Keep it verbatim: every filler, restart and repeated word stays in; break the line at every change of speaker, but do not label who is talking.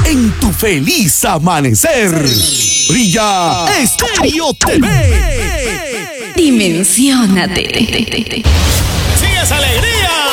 en tu feliz amanecer. Brilla Estéreo T V.
Dimensiónate.
¡Sigue esa alegría!